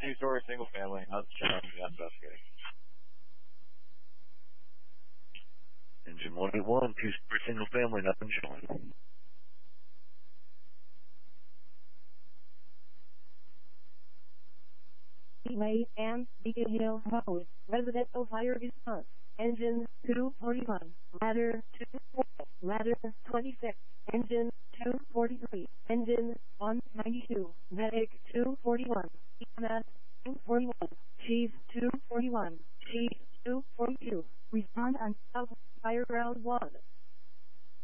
two-story single family. Nothing showing. Gas investigating. Engine 181, two-story single family, nothing showing. Lake and Beacon Hill Road, residential fire response. Engine 241, ladder 24, ladder 26, engine 243, engine 192, medic 241, EMS 241, chief 241, chief 242. Respond on South Fire Ground 1.